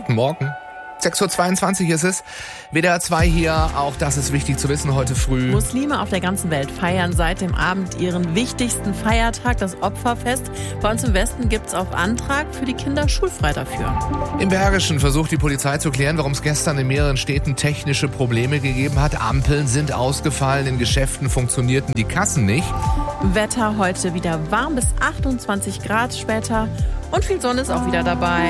Guten Morgen. 6.22 Uhr ist es. WDR 2 hier, auch das ist wichtig zu wissen heute früh. Muslime auf der ganzen Welt feiern seit dem Abend ihren wichtigsten Feiertag, das Opferfest. Bei uns im Westen gibt es auf Antrag für die Kinder schulfrei dafür. Im Bergischen versucht die Polizei zu klären, warum es gestern in mehreren Städten technische Probleme gegeben hat. Ampeln sind ausgefallen, in Geschäften funktionierten die Kassen nicht. Wetter heute wieder warm bis 28 Grad später und viel Sonne ist auch wieder dabei.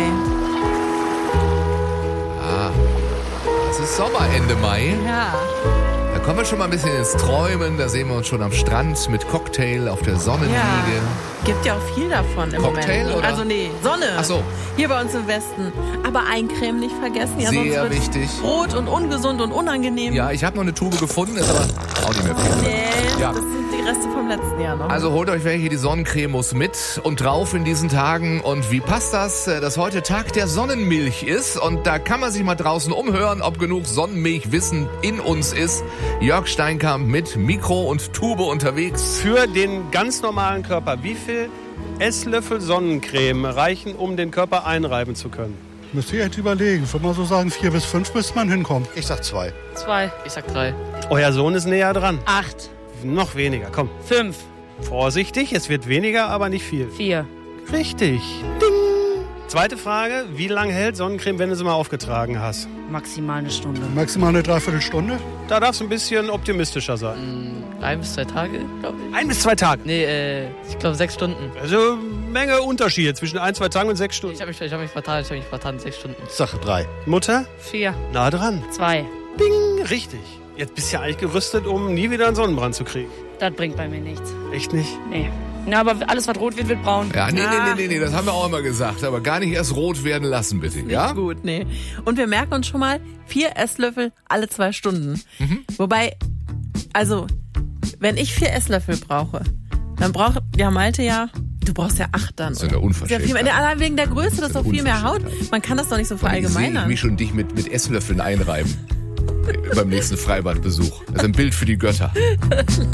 Es ist Sommer Ende Mai. Ja. Da kommen wir schon mal ein bisschen ins Träumen. Da sehen wir uns schon am Strand mit Cocktail auf der Sonnenliege. Gibt ja auch viel davon im Cocktail, Moment. oder? Also nee, Sonne. Ach so. Hier bei uns im Westen. Aber Eincremen nicht vergessen. Ja, Sehr sonst wichtig. Rot und ungesund und unangenehm. Ja, ich habe noch eine Tube gefunden, ist aber auch nicht mehr viel drin. Nee, Ja. das sind die Reste vom letzten Jahr noch. Also holt euch welche, die Sonnencreme muss mit und drauf in diesen Tagen. Und wie passt das, dass heute Tag der Sonnenmilch ist? Und da kann man sich mal draußen umhören, ob genug Sonnenmilchwissen in uns ist. Jörg Steinkamp mit Mikro und Tube unterwegs. Für den ganz normalen Körper, wie viel Esslöffel Sonnencreme reichen, um den Körper einreiben zu können? Müsste ich echt überlegen. Ich würde mal so sagen, 4 bis 5 müsste man hinkommen. Ich sag 2. 2. Ich sag 3. Euer Sohn ist näher dran. 8. Noch weniger, komm. 5. Vorsichtig, es wird weniger, aber nicht viel. 4. Richtig. Ding. Zweite Frage, wie lange hält Sonnencreme, wenn du sie mal aufgetragen hast? Maximal eine Stunde. Maximal eine Dreiviertelstunde. Da darfst du ein bisschen optimistischer sein. 1 bis 2 Tage, glaube ich. 1 bis 2 Tage. Nee, ich glaube 6 Stunden. Also Menge Unterschiede zwischen 1, 2 Tagen und 6 Stunden. Ich hab mich vertan, 6 Stunden. Ich sag 3. Mutter? 4. Nah dran. 2. Bing, richtig. Jetzt bist du ja eigentlich gerüstet, um nie wieder einen Sonnenbrand zu kriegen. Das bringt bei mir nichts. Echt nicht? Nee. Na, aber alles, was rot wird, wird braun. Ja, nee, das haben wir auch immer gesagt. Aber gar nicht erst rot werden lassen, bitte. Ja? Nicht gut, nee. Und wir merken uns schon mal 4 Esslöffel alle 2 Stunden. Wobei, also, wenn ich 4 Esslöffel brauche, dann braucht ja Malte du brauchst ja 8 dann. Das ist ja unverschämt. Allein wegen der Größe, das ist doch viel mehr Haut. Unverschämtheit. Man kann das doch nicht so Sehe ich verallgemeinern. mich schon dich mit Esslöffeln einreiben. Beim nächsten Freibadbesuch. Also ein Bild für die Götter.